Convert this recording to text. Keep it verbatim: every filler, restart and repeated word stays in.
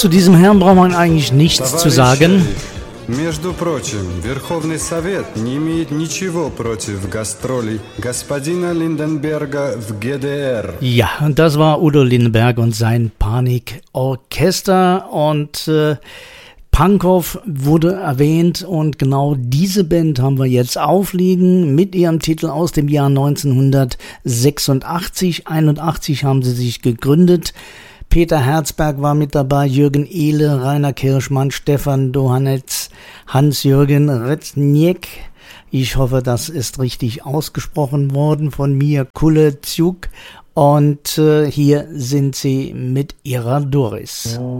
zu diesem Herrn braucht man eigentlich nichts zu sagen. Между прочим, Верховный Совет не имеет ничего против гастролей господина Lindenberger в G D R. Ja, und das war Udo Lindenberg und sein Panikorchester und äh, Pankow wurde erwähnt und genau diese Band haben wir jetzt aufliegen mit ihrem Titel aus dem Jahr neunzehnhundertsechsundachtzig. einundachtzig haben sie sich gegründet. Peter Herzberg war mit dabei, Jürgen Ehle, Rainer Kirschmann, Stefan Dohanetz, Hans-Jürgen Rezniek. Ich hoffe, das ist richtig ausgesprochen worden von mir, Kuleciuk. Und äh, hier sind sie mit ihrer Doris.